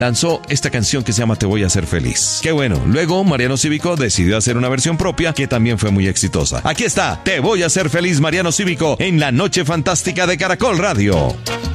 lanzó esta canción que se llama Te voy a hacer feliz. Qué bueno. Luego Mariano Cívico decidió hacer una versión propia que también fue muy exitosa. Aquí está, Te voy a hacer feliz, Mariano Cívico, en la Noche Fantástica de Caracol Radio.